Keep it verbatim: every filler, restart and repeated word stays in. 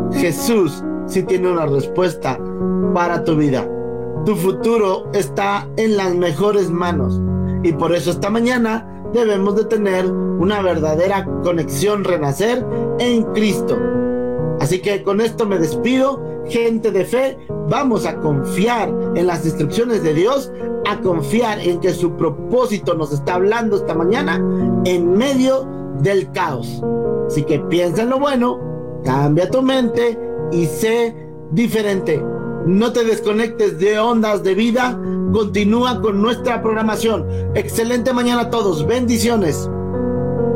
Jesús sí tiene una respuesta para tu vida. Tu futuro está en las mejores manos y por eso esta mañana debemos de tener una verdadera conexión, renacer en Cristo. Así que con esto me despido, gente de fe. Vamos a confiar en las instrucciones de Dios, a confiar en que su propósito nos está hablando esta mañana en medio del caos. Así que piensa en lo bueno, cambia tu mente y sé diferente. No te desconectes de Ondas de Vida. Continúa con nuestra programación. Excelente mañana a todos. Bendiciones.